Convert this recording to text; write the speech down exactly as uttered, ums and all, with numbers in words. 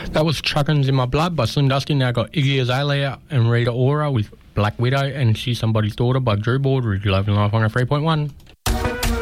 That was Chuckins in My Blood by Slim Dusty. Now got Iggy Azalea and Rita Ora with Black Widow and She's Somebody's Daughter by Drew Baldridge. Love and Life on a three point one.